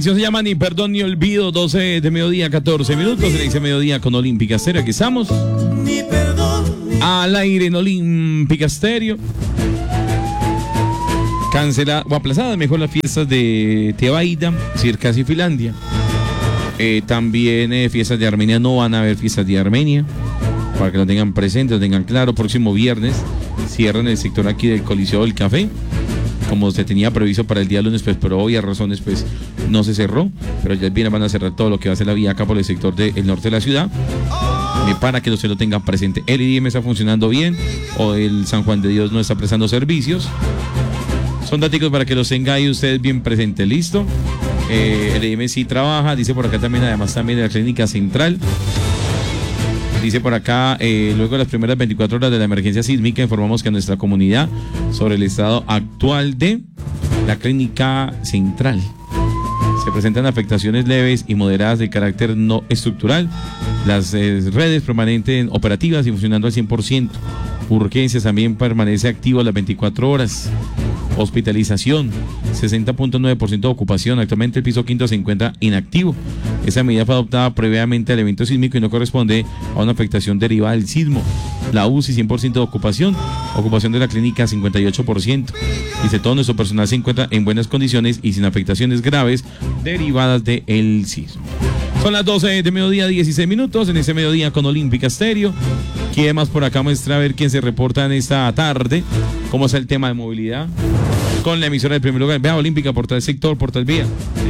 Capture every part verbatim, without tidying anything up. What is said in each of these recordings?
Se llama Ni Perdón Ni Olvido, doce de mediodía, catorce minutos. Le dice mediodía con Olímpica Estéreo. Aquí estamos. Ni perdón, ni... Al aire en Olímpica Estéreo. Cancelada o aplazada, mejor las fiestas de Tebaida, Circas y Finlandia. Eh, también eh, fiestas de Armenia, no van a haber fiestas de Armenia. Para que lo tengan presente, lo tengan claro. Próximo viernes cierran el sector aquí del Coliseo del Café, como se tenía previsto para el día lunes, pues por obvias razones pues no se cerró, pero ya viene van a cerrar todo lo que va a ser la vía acá por el sector del norte de la ciudad, eh, para que usted lo tengan presente. El I D M está funcionando bien, o el San Juan de Dios no está prestando servicios. Son datos para que los tenga ahí ustedes bien presentes, ¿listo? Eh, el I D M sí trabaja, dice por acá también, además también de la clínica central. Dice por acá, eh, luego de las primeras veinticuatro horas de la emergencia sísmica, informamos que a nuestra comunidad sobre el estado actual de la clínica central. Se presentan afectaciones leves y moderadas de carácter no estructural. Las eh, redes permanentes operativas y funcionando al cien por ciento. Urgencias también permanece activo a las veinticuatro horas. Hospitalización, sesenta punto nueve por ciento de ocupación. Actualmente el piso quinto se encuentra inactivo. Esa medida fue adoptada previamente al evento sísmico y no corresponde a una afectación derivada del sismo. La U C I cien por ciento de ocupación, ocupación de la clínica cincuenta y ocho por ciento. Dice, todo nuestro personal se encuentra en buenas condiciones y sin afectaciones graves derivadas del sismo. Son las doce de mediodía, dieciséis minutos, en ese mediodía con Olímpica Estéreo. ¿Quién más por acá muestra a ver quién se reporta en esta tarde? ¿Cómo es el tema de movilidad? Con la emisora del primer lugar. Vea, Olímpica, Portal Sector, Portal Vía.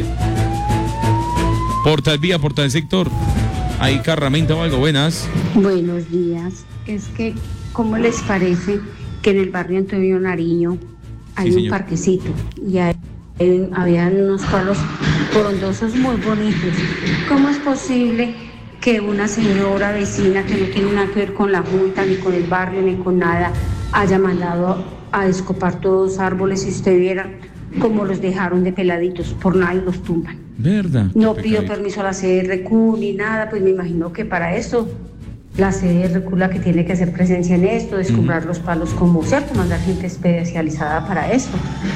Portal Vía, Portal Sector. Ahí carramenta o algo. Buenas. Buenos días. Es que, ¿cómo les parece que en el barrio Antonio Nariño hay sí, un parquecito? Y hay, hay, habían unos palos frondosos muy bonitos. ¿Cómo es posible que una señora vecina que no tiene nada que ver con la junta, ni con el barrio, ni con nada, haya mandado a descopar todos los árboles? Si usted viera cómo los dejaron de peladitos, por nadie los tumban. ¿Verdad? No pidió permiso a la C R Q ni nada, pues me imagino que para eso la C R Q la que tiene que hacer presencia en esto, descubrir uh-huh. los palos como, ¿cierto? Mandar gente especializada para esto.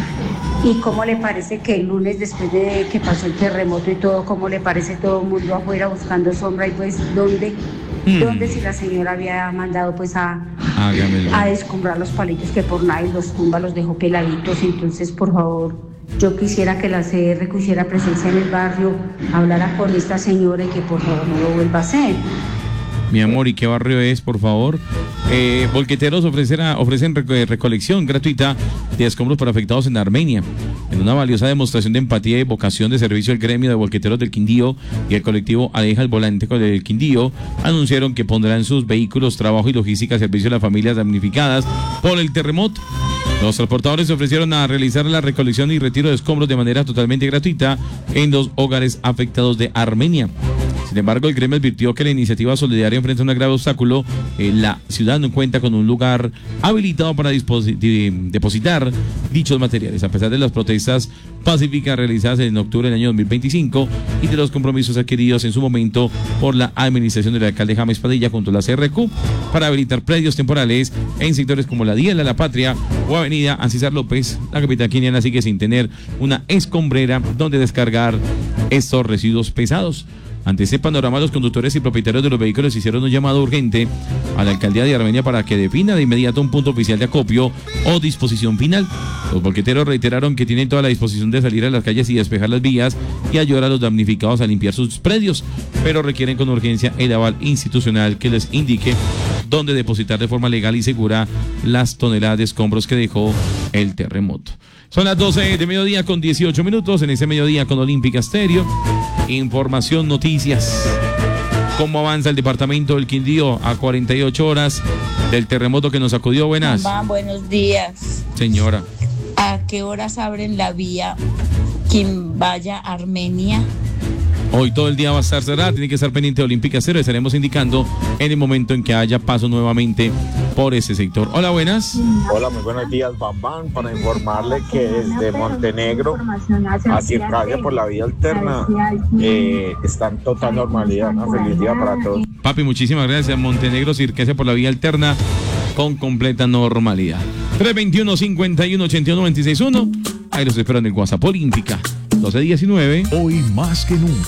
¿Y cómo le parece que el lunes, después de que pasó el terremoto y todo, cómo le parece todo el mundo afuera buscando sombra? Y pues, ¿dónde? Mm. ¿Dónde si la señora había mandado pues a, a descumbrar los palitos que por nadie los tumba, los dejó peladitos? Entonces, por favor, yo quisiera que la C R Q hiciera presencia en el barrio, hablara con esta señora y que por favor no lo vuelva a hacer. Mi amor, ¿y qué barrio es, por favor? Eh, Volqueteros ofrecen, ofrecen reco- recolección gratuita de escombros para afectados en Armenia. En una valiosa demostración de empatía y vocación de servicio, el gremio de Volqueteros del Quindío y el colectivo Aleja el Volante del Quindío anunciaron que pondrán sus vehículos, trabajo y logística a servicio de las familias damnificadas por el terremoto. Los transportadores se ofrecieron a realizar la recolección y retiro de escombros de manera totalmente gratuita en los hogares afectados de Armenia. Sin embargo, el gremio advirtió que la iniciativa solidaria enfrenta un grave obstáculo. Eh, la ciudad no cuenta con un lugar habilitado para disposi- de, depositar dichos materiales, a pesar de las protestas pacíficas realizadas en octubre del año dos mil veinticinco y de los compromisos adquiridos en su momento por la administración del alcalde James Padilla junto a la C R Q para habilitar predios temporales en sectores como la Diela, La Patria o Avenida Ancísar López. La capital quiniana sigue sin tener una escombrera donde descargar estos residuos pesados. Ante este panorama, los conductores y propietarios de los vehículos hicieron un llamado urgente a la alcaldía de Armenia para que defina de inmediato un punto oficial de acopio o disposición final. Los volqueteros reiteraron que tienen toda la disposición de salir a las calles y despejar las vías y ayudar a los damnificados a limpiar sus predios, pero requieren con urgencia el aval institucional que les indique dónde depositar de forma legal y segura las toneladas de escombros que dejó el terremoto. Son las doce de mediodía con dieciocho minutos, en ese mediodía con Olímpica Estéreo. Información, noticias. ¿Cómo avanza el departamento del Quindío a cuarenta y ocho horas del terremoto que nos sacudió? Buenas. Mamá, buenos días. Señora. ¿A qué horas abren la vía quien vaya a Armenia? Hoy todo el día va a estar cerrada, tiene que estar pendiente de Olímpica Estéreo. Estaremos indicando en el momento en que haya paso nuevamente por ese sector. Hola, buenas. Hola, muy buenos días, Bambán, para informarle que desde Montenegro a Circasia por la vía alterna eh, está en total normalidad. Una feliz día para todos. Papi, muchísimas gracias. Montenegro, Circasia por la vía alterna con completa normalidad. tres veintiuno, cincuenta y uno, ochenta y uno, veintiséis uno. Ahí los espero en el WhatsApp Olímpica. doce diecinueve. Hoy más que nunca.